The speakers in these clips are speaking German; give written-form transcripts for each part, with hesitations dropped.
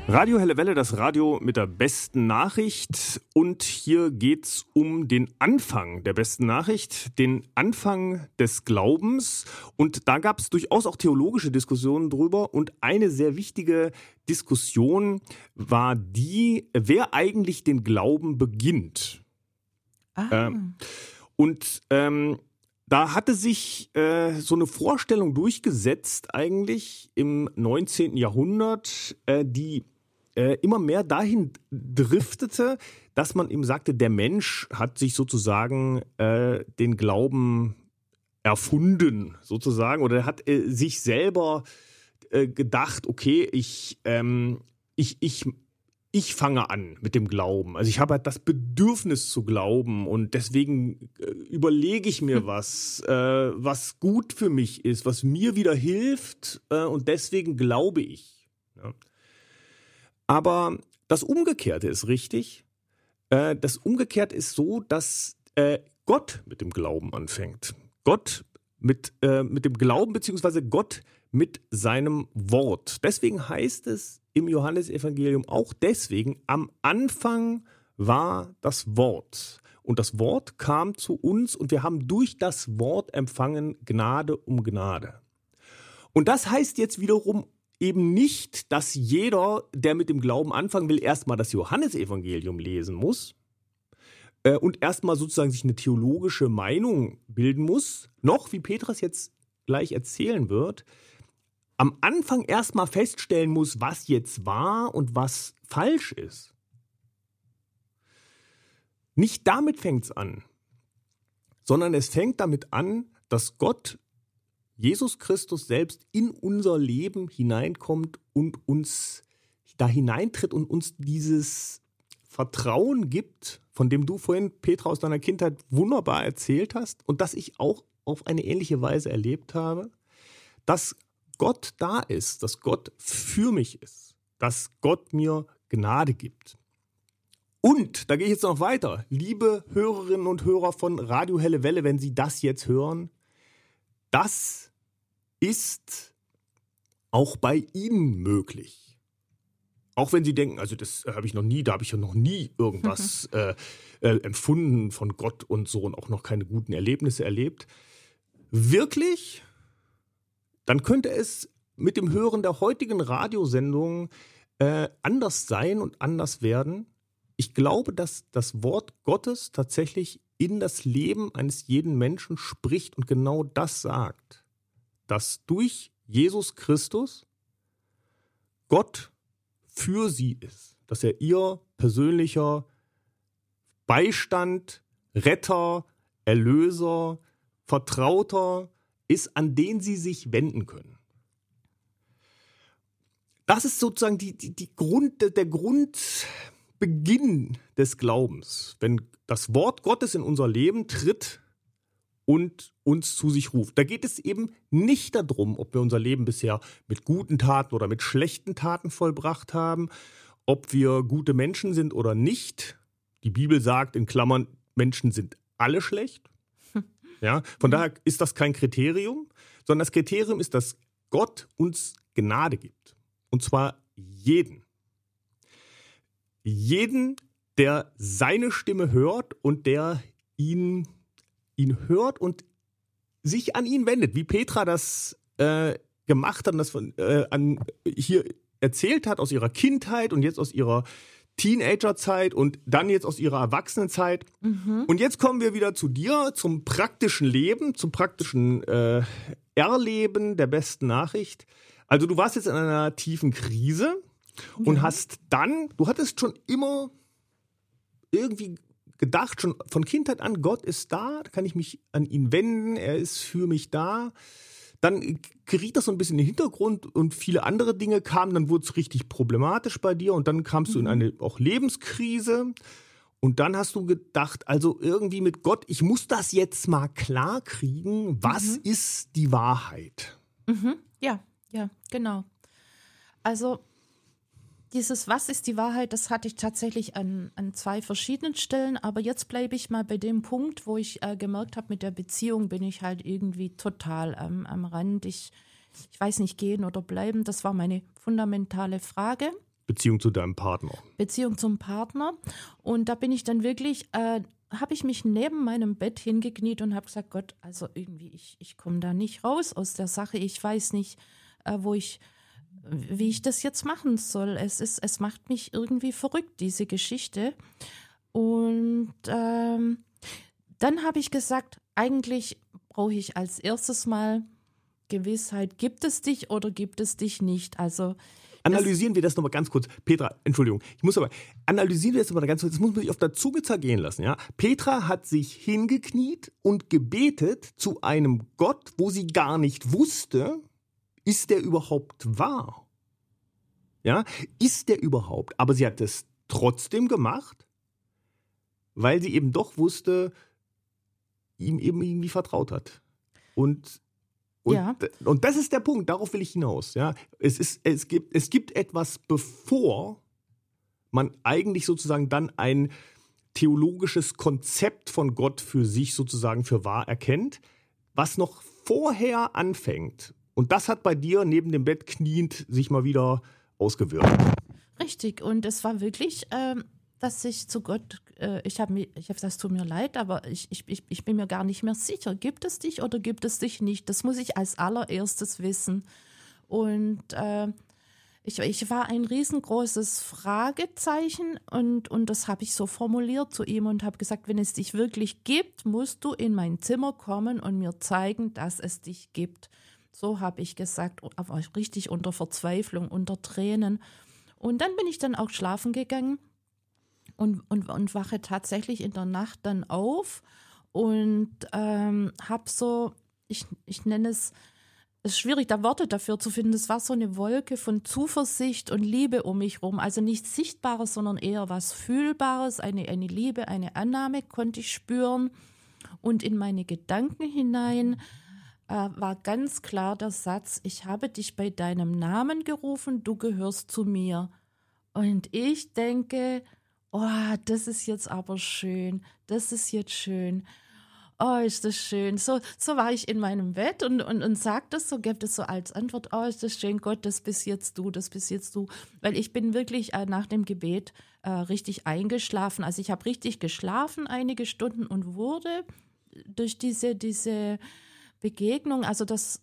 Radio Helle Welle, das Radio mit der besten Nachricht. Und hier geht's um den Anfang der besten Nachricht, den Anfang des Glaubens. Und da gab es durchaus auch theologische Diskussionen drüber. Und eine sehr wichtige Diskussion war die, wer eigentlich den Glauben beginnt. Da hatte sich so eine Vorstellung durchgesetzt eigentlich im 19. Jahrhundert, die immer mehr dahin driftete, dass man eben sagte, der Mensch hat sich sozusagen den Glauben erfunden, sozusagen, oder hat sich selber gedacht, okay, ich fange an mit dem Glauben. Also ich habe halt das Bedürfnis zu glauben und deswegen überlege ich mir was gut für mich ist, was mir wieder hilft und deswegen glaube ich. Ja. Aber das Umgekehrte ist richtig. Das Umgekehrte ist so, dass Gott mit dem Glauben anfängt. Gott mit dem Glauben, beziehungsweise Gott mit seinem Wort. Deswegen heißt es im Johannesevangelium auch deswegen, am Anfang war das Wort. Und das Wort kam zu uns und wir haben durch das Wort empfangen Gnade um Gnade. Und das heißt jetzt wiederum eben nicht, dass jeder, der mit dem Glauben anfangen will, erstmal das Johannesevangelium lesen muss und erstmal sozusagen sich eine theologische Meinung bilden muss, noch, wie Petras jetzt gleich erzählen wird, am Anfang erstmal feststellen muss, was jetzt wahr und was falsch ist. Nicht damit fängt es an, sondern es fängt damit an, dass Gott, Jesus Christus selbst, in unser Leben hineinkommt und uns da hineintritt und uns dieses Vertrauen gibt, von dem du vorhin, Petra, aus deiner Kindheit wunderbar erzählt hast und das ich auch auf eine ähnliche Weise erlebt habe, dass Gott da ist, dass Gott für mich ist, dass Gott mir Gnade gibt. Und, da gehe ich jetzt noch weiter, liebe Hörerinnen und Hörer von Radio Helle Welle, wenn Sie das jetzt hören, das ist auch bei Ihnen möglich. Auch wenn Sie denken, also das habe ich noch nie, da habe ich ja noch nie irgendwas empfunden von Gott und so und auch noch keine guten Erlebnisse erlebt. Wirklich? Dann könnte es mit dem Hören der heutigen Radiosendung anders sein und anders werden. Ich glaube, dass das Wort Gottes tatsächlich in das Leben eines jeden Menschen spricht und genau das sagt. Dass durch Jesus Christus Gott für sie ist. Dass er ihr persönlicher Beistand, Retter, Erlöser, Vertrauter ist, an den sie sich wenden können. Das ist sozusagen der Grundbeginn des Glaubens. Wenn das Wort Gottes in unser Leben tritt und uns zu sich ruft. Da geht es eben nicht darum, ob wir unser Leben bisher mit guten Taten oder mit schlechten Taten vollbracht haben, ob wir gute Menschen sind oder nicht. Die Bibel sagt in Klammern, Menschen sind alle schlecht. Ja, von daher ist das kein Kriterium, sondern das Kriterium ist, dass Gott uns Gnade gibt. Und zwar jeden. Jeden, der seine Stimme hört und der ihn hört und sich an ihn wendet, wie Petra das gemacht hat und das hier erzählt hat aus ihrer Kindheit und jetzt aus ihrer Teenagerzeit und dann jetzt aus ihrer Erwachsenenzeit. Mhm. Und jetzt kommen wir wieder zu dir, zum praktischen Leben, zum praktischen Erleben der besten Nachricht. Also du warst jetzt in einer tiefen Krise und du hattest schon immer irgendwie gedacht, schon von Kindheit an, Gott ist da kann ich mich an ihn wenden, er ist für mich da. Dann geriet das so ein bisschen in den Hintergrund und viele andere Dinge kamen, dann wurde es richtig problematisch bei dir und dann kamst du in eine auch Lebenskrise und dann hast du gedacht, also irgendwie mit Gott, ich muss das jetzt mal klar kriegen, was ist die Wahrheit? Mhm. Ja, genau. Also dieses Was ist die Wahrheit, das hatte ich tatsächlich an 2 verschiedenen Stellen, aber jetzt bleibe ich mal bei dem Punkt, wo ich gemerkt habe, mit der Beziehung bin ich halt irgendwie total am Rand. Ich weiß nicht, gehen oder bleiben, das war meine fundamentale Frage. Beziehung zu deinem Partner. Beziehung zum Partner. Und da bin ich dann wirklich, habe ich mich neben meinem Bett hingekniet und habe gesagt, Gott, also irgendwie, ich komme da nicht raus aus der Sache. Ich weiß nicht, wie ich das jetzt machen soll. Es macht mich irgendwie verrückt, diese Geschichte. Und dann habe ich gesagt, eigentlich brauche ich als erstes mal Gewissheit, gibt es dich oder gibt es dich nicht? Also analysieren wir das nochmal ganz kurz. Petra, Entschuldigung, analysieren wir das nochmal ganz kurz, das muss man sich auf der Zunge zergehen lassen. Ja? Petra hat sich hingekniet und gebetet zu einem Gott, wo sie gar nicht wusste, ist der überhaupt wahr? Ja? Ist der überhaupt? Aber sie hat es trotzdem gemacht, weil sie eben doch wusste, ihm eben irgendwie vertraut hat. Und das ist der Punkt, darauf will ich hinaus. Ja? Es gibt etwas, bevor man eigentlich sozusagen dann ein theologisches Konzept von Gott für sich sozusagen für wahr erkennt, was noch vorher anfängt. Und das hat bei dir neben dem Bett kniend sich mal wieder ausgewirkt. Richtig, und es war wirklich, dass ich zu Gott, ich habe gesagt, es tut mir leid, aber ich bin mir gar nicht mehr sicher, gibt es dich oder gibt es dich nicht? Das muss ich als allererstes wissen. Und ich war ein riesengroßes Fragezeichen und das habe ich so formuliert zu ihm und habe gesagt, wenn es dich wirklich gibt, musst du in mein Zimmer kommen und mir zeigen, dass es dich gibt. So habe ich gesagt, aber richtig unter Verzweiflung, unter Tränen. Und dann bin ich dann auch schlafen gegangen. Und wache tatsächlich in der Nacht dann auf und habe so, ich nenne es ist schwierig, da Worte dafür zu finden, es war so eine Wolke von Zuversicht und Liebe um mich rum, also nichts Sichtbares, sondern eher was Fühlbares, eine Liebe, eine Annahme konnte ich spüren und in meine Gedanken hinein war ganz klar der Satz, ich habe dich bei deinem Namen gerufen, du gehörst zu mir. Und ich denke, oh, das ist jetzt aber schön, das ist jetzt schön. Oh, ist das schön. So war ich in meinem Bett und sagte das so, gab es so als Antwort, oh, ist das schön, Gott, das bist jetzt du, das bist jetzt du. Weil ich bin wirklich nach dem Gebet richtig eingeschlafen. Also ich habe richtig geschlafen einige Stunden und wurde durch diese Begegnung, also das,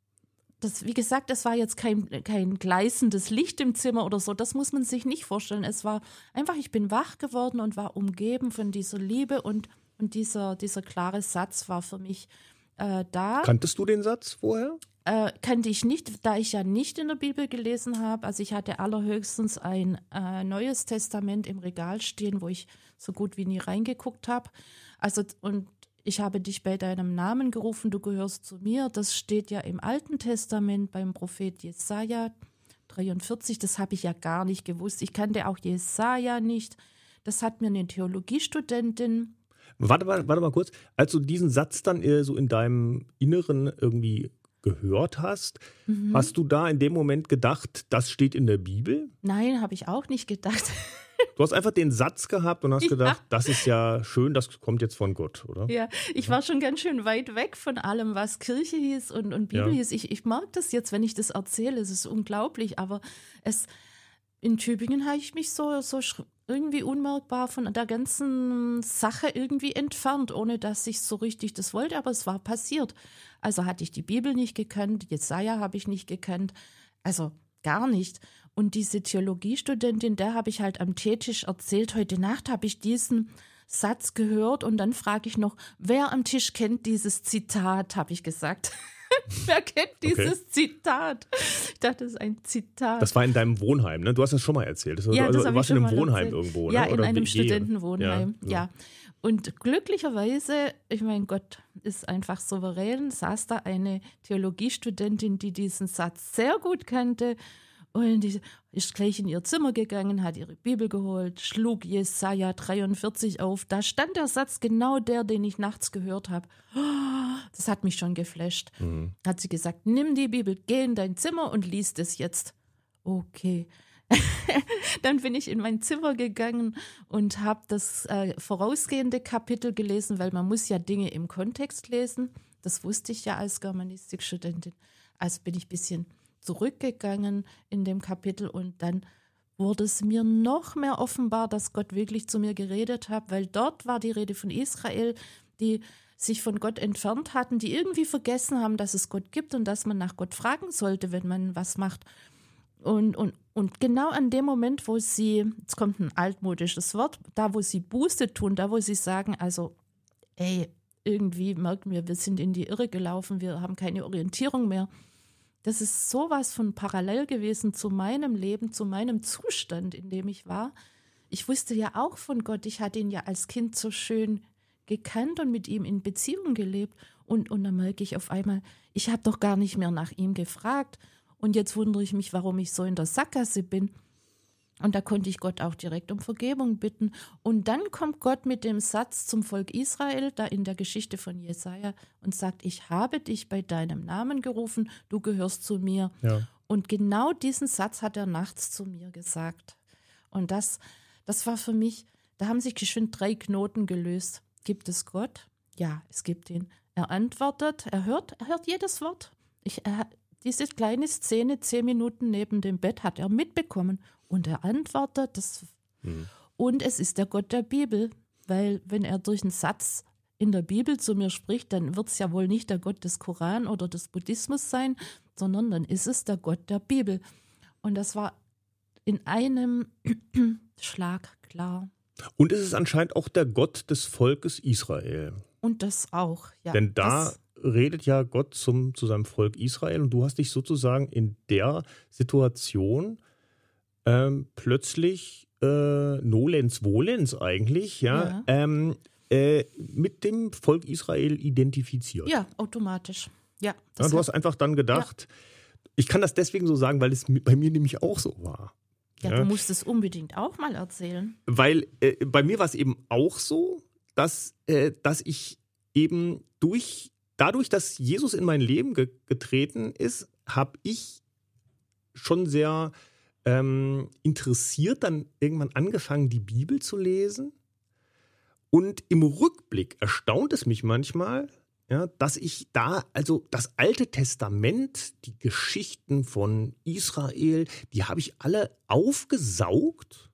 wie gesagt, es war jetzt kein gleißendes Licht im Zimmer oder so, das muss man sich nicht vorstellen. Es war einfach, ich bin wach geworden und war umgeben von dieser Liebe und dieser klare Satz war für mich da. Kanntest du den Satz vorher? Kannte ich nicht, da ich ja nicht in der Bibel gelesen habe. Also ich hatte allerhöchstens ein Neues Testament im Regal stehen, wo ich so gut wie nie reingeguckt habe. Also und ich habe dich bei deinem Namen gerufen, du gehörst zu mir. Das steht ja im Alten Testament beim Prophet Jesaja 43. Das habe ich ja gar nicht gewusst. Ich kannte auch Jesaja nicht. Das hat mir eine Theologiestudentin. Warte mal kurz. Als du diesen Satz dann so in deinem Inneren irgendwie gehört hast, hast du da in dem Moment gedacht, das steht in der Bibel? Nein, habe ich auch nicht gedacht. Du hast einfach den Satz gehabt und hast gedacht, das ist ja schön, das kommt jetzt von Gott, oder? Ja, ich war schon ganz schön weit weg von allem, was Kirche hieß und Bibel hieß. Ich merke das jetzt, wenn ich das erzähle, es ist unglaublich, aber in Tübingen habe ich mich so irgendwie unmerkbar von der ganzen Sache irgendwie entfernt, ohne dass ich so richtig das wollte, aber es war passiert. Also hatte ich die Bibel nicht gekannt, Jesaja habe ich nicht gekannt, also gar nicht. Und diese Theologiestudentin, der habe ich halt am Teetisch erzählt, heute Nacht habe ich diesen Satz gehört und dann frage ich noch, wer am Tisch kennt dieses Zitat, habe ich gesagt. Wer kennt dieses Zitat? Ich dachte, das ist ein Zitat. Das war in deinem Wohnheim, ne? Du hast das schon mal erzählt. Das du warst in einem Wohnheim irgendwo, ne? Ja, in oder einem Studentenwohnheim, ja. Und glücklicherweise, ich meine, Gott ist einfach souverän, saß da eine Theologiestudentin, die diesen Satz sehr gut kannte. Und die ist gleich in ihr Zimmer gegangen, hat ihre Bibel geholt, schlug Jesaja 43 auf. Da stand der Satz, genau der, den ich nachts gehört habe. Das hat mich schon geflasht. Hat sie gesagt, nimm die Bibel, geh in dein Zimmer und lies das jetzt. Okay. Dann bin ich in mein Zimmer gegangen und habe das vorausgehende Kapitel gelesen, weil man muss ja Dinge im Kontext lesen. Das wusste ich ja als Germanistikstudentin. Also bin ich ein bisschen zurückgegangen in dem Kapitel und dann wurde es mir noch mehr offenbar, dass Gott wirklich zu mir geredet hat, weil dort war die Rede von Israel, die sich von Gott entfernt hatten, die irgendwie vergessen haben, dass es Gott gibt und dass man nach Gott fragen sollte, wenn man was macht. Und genau an dem Moment, wo sie, jetzt kommt ein altmodisches Wort, da wo sie Buße tun, da wo sie sagen, also irgendwie merken wir sind in die Irre gelaufen, wir haben keine Orientierung mehr. Das ist sowas von parallel gewesen zu meinem Leben, zu meinem Zustand, in dem ich war. Ich wusste ja auch von Gott, ich hatte ihn ja als Kind so schön gekannt und mit ihm in Beziehung gelebt. Und dann merke ich auf einmal, ich habe doch gar nicht mehr nach ihm gefragt. Und jetzt wundere ich mich, warum ich so in der Sackgasse bin. Und da konnte ich Gott auch direkt um Vergebung bitten. Und dann kommt Gott mit dem Satz zum Volk Israel, da in der Geschichte von Jesaja, und sagt, ich habe dich bei deinem Namen gerufen, du gehörst zu mir. Ja. Und genau diesen Satz hat er nachts zu mir gesagt. Und das war für mich, da haben sich geschwind 3 Knoten gelöst. Gibt es Gott? Ja, es gibt ihn. Er antwortet, er hört jedes Wort. Diese kleine Szene, 10 Minuten neben dem Bett, hat er mitbekommen. Und er antwortet, und es ist der Gott der Bibel, weil wenn er durch einen Satz in der Bibel zu mir spricht, dann wird es ja wohl nicht der Gott des Koran oder des Buddhismus sein, sondern dann ist es der Gott der Bibel. Und das war in einem Schlag klar. Und es ist anscheinend auch der Gott des Volkes Israel. Und das auch, ja. Denn da redet ja Gott zu seinem Volk Israel und du hast dich sozusagen in der Situation plötzlich nolens volens eigentlich, mit dem Volk Israel identifiziert. Ja, automatisch. Ja, du hast einfach dann gedacht, ich kann das deswegen so sagen, weil es bei mir nämlich auch so war. Ja, du musst es unbedingt auch mal erzählen. Weil bei mir war es eben auch so, dass ich eben dadurch, dass Jesus in mein Leben getreten ist, habe ich schon sehr interessiert dann irgendwann angefangen, die Bibel zu lesen. Und im Rückblick erstaunt es mich manchmal, dass ich da, also das Alte Testament, die Geschichten von Israel, die habe ich alle aufgesaugt.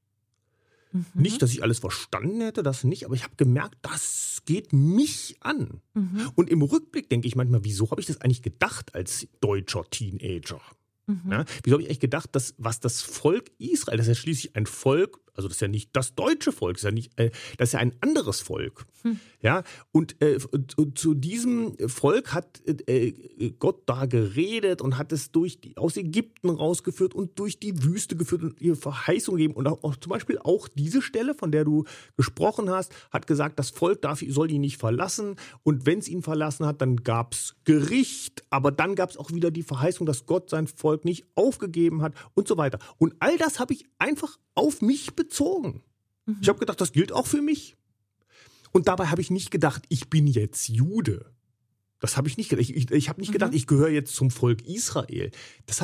Mhm. Nicht, dass ich alles verstanden hätte, das nicht, aber ich habe gemerkt, das geht mich an. Mhm. Und im Rückblick denke ich manchmal, wieso habe ich das eigentlich gedacht als deutscher Teenager? Mhm. Ja, wieso habe ich eigentlich gedacht, dass was das Volk Israel, das ist ja schließlich ein Volk, also das ist ja nicht das deutsche Volk, das ist ja ein anderes Volk. Ja, und zu diesem Volk hat Gott da geredet und hat es aus Ägypten rausgeführt und durch die Wüste geführt und ihr Verheißung gegeben. Und auch zum Beispiel auch diese Stelle, von der du gesprochen hast, hat gesagt, das Volk soll ihn nicht verlassen. Und wenn es ihn verlassen hat, dann gab es Gericht. Aber dann gab es auch wieder die Verheißung, dass Gott sein Volk nicht aufgegeben hat und so weiter. Und all das habe ich einfach auf mich bezogen. Mhm. Ich habe gedacht, das gilt auch für mich. Und dabei habe ich nicht gedacht, ich bin jetzt Jude. Das habe ich nicht gedacht. Ich habe nicht gedacht, ich gehöre jetzt zum Volk Israel. Das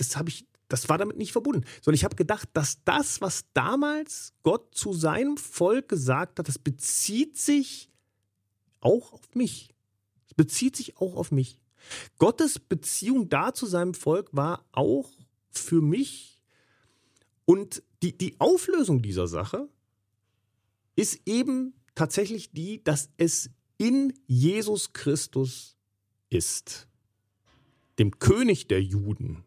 war damit nicht verbunden. Sondern ich habe gedacht, dass das, was damals Gott zu seinem Volk gesagt hat, das bezieht sich auch auf mich. Es bezieht sich auch auf mich. Gottes Beziehung da zu seinem Volk war auch für mich. Und die Auflösung dieser Sache ist eben tatsächlich die, dass es in Jesus Christus ist, dem König der Juden,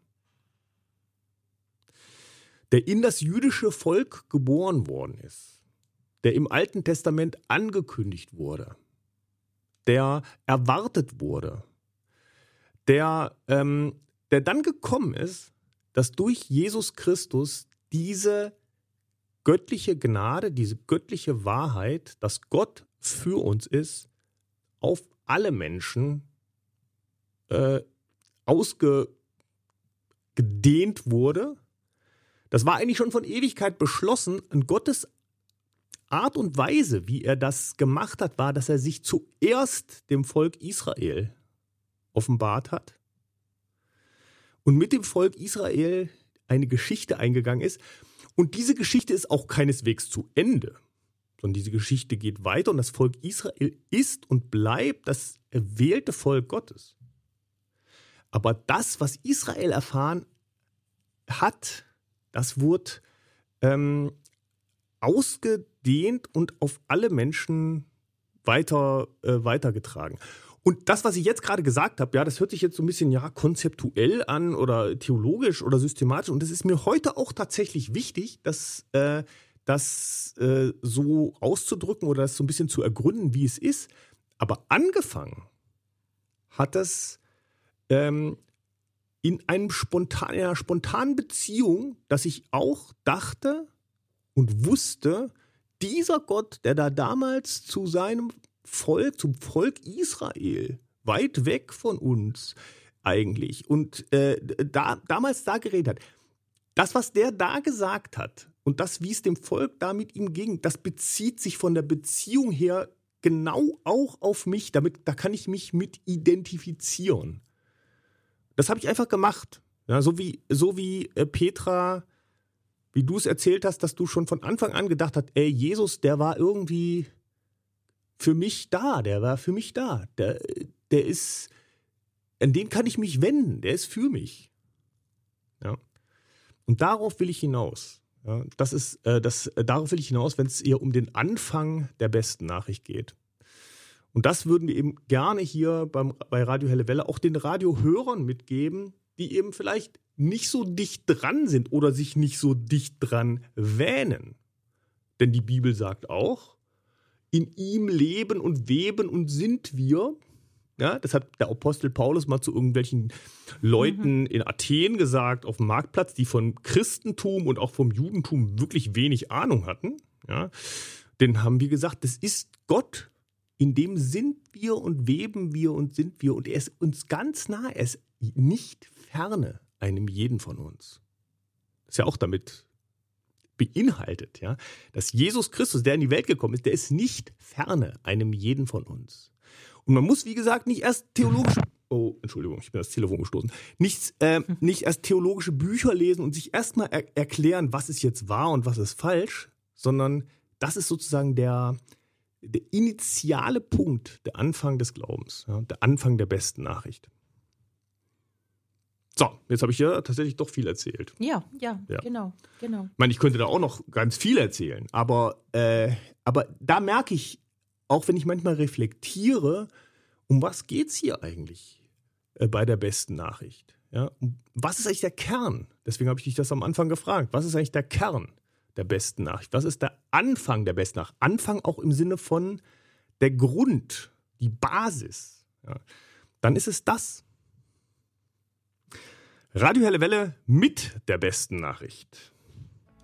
der in das jüdische Volk geboren worden ist, der im Alten Testament angekündigt wurde, der erwartet wurde, der dann gekommen ist, dass durch Jesus Christus diese göttliche Gnade, diese göttliche Wahrheit, dass Gott für uns ist, auf alle Menschen ausgedehnt wurde. Das war eigentlich schon von Ewigkeit beschlossen. Und Gottes Art und Weise, wie er das gemacht hat, war, dass er sich zuerst dem Volk Israel offenbart hat und mit dem Volk Israel eine Geschichte eingegangen ist. Und diese Geschichte ist auch keineswegs zu Ende, sondern diese Geschichte geht weiter und das Volk Israel ist und bleibt das erwählte Volk Gottes. Aber das, was Israel erfahren hat, das wurde ausgedehnt und auf alle Menschen weitergetragen. Und das, was ich jetzt gerade gesagt habe, ja, das hört sich jetzt so ein bisschen konzeptuell an oder theologisch oder systematisch. Und das ist mir heute auch tatsächlich wichtig, das so auszudrücken oder das so ein bisschen zu ergründen, wie es ist. Aber angefangen hat das in einer spontanen Beziehung, dass ich auch dachte und wusste, dieser Gott, der da damals zu seinem Volk, zum Volk Israel, weit weg von uns eigentlich, und damals da geredet hat, das, was der da gesagt hat und das, wie es dem Volk da mit ihm ging, das bezieht sich von der Beziehung her genau auch auf mich. Da kann ich mich mit identifizieren. Das habe ich einfach gemacht. Ja, so wie Petra, wie du es erzählt hast, dass du schon von Anfang an gedacht hast, Jesus, der war irgendwie für mich da, der war für mich da. Der ist, an den kann ich mich wenden, der ist für mich. Ja. Und darauf will ich hinaus. Ja, darauf will ich hinaus, wenn es eher um den Anfang der besten Nachricht geht. Und das würden wir eben gerne hier bei Radio Helle Welle auch den Radiohörern mitgeben, die eben vielleicht nicht so dicht dran sind oder sich nicht so dicht dran wähnen. Denn die Bibel sagt auch, in ihm leben und weben und sind wir. Ja, das hat der Apostel Paulus mal zu irgendwelchen Leuten in Athen gesagt, auf dem Marktplatz, die vom Christentum und auch vom Judentum wirklich wenig Ahnung hatten. Ja, den haben wir gesagt, das ist Gott, in dem sind wir und weben wir und sind wir. Und er ist uns ganz nah, er ist nicht ferne einem jeden von uns. Das ist ja auch damit beinhaltet, ja, dass Jesus Christus, der in die Welt gekommen ist, der ist nicht ferne einem jeden von uns. Und man muss, wie gesagt, nicht erst theologische, Entschuldigung, ich bin das Telefon gestoßen, nicht erst theologische Bücher lesen und sich erstmal erklären, was ist jetzt wahr und was ist falsch, sondern das ist sozusagen der initiale Punkt, der Anfang des Glaubens, ja, der Anfang der besten Nachricht. So, jetzt habe ich ja tatsächlich doch viel erzählt. Ja, genau. Ich meine, ich könnte da auch noch ganz viel erzählen, aber da merke ich, auch wenn ich manchmal reflektiere, um was geht es hier eigentlich bei der besten Nachricht? Ja? Was ist eigentlich der Kern? Deswegen habe ich dich das am Anfang gefragt. Was ist eigentlich der Kern der besten Nachricht? Was ist der Anfang der besten Nachricht? Anfang auch im Sinne von der Grund, die Basis. Ja? Dann ist es das. Radio Helle Welle mit der besten Nachricht.